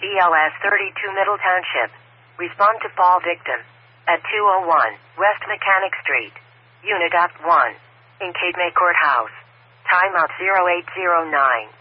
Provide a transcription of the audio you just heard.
BLS 32 Middle Township. Respond to fall victim at 201 West Mechanic Street, Unit 1, in Cadme Courthouse. Timeout 0809.